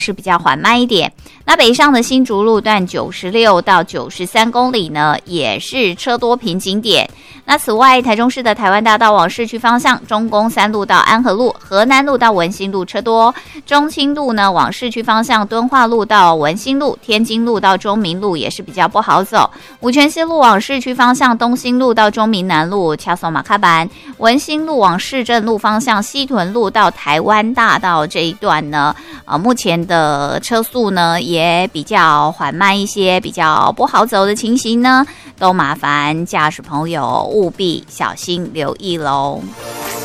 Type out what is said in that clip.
是比较缓慢一点。那北上的新竹路段96到93公里呢，也是车多瓶颈点。那此外，台中市的台湾大道往市区方向，中宫3路到安和路、河南路到文心路车多；中清路呢往市区方向，敦化路到文心路、天津路到中明路也是比较不好走。五权西路往市区方向，东兴路到中明南路、掐松马卡板；文心路往市政路方向，西屯路到台湾大道这一段呢，目前的车速呢也比较缓慢一些，比较不好走的情形呢，都麻烦驾驶朋友务必小心留意喽。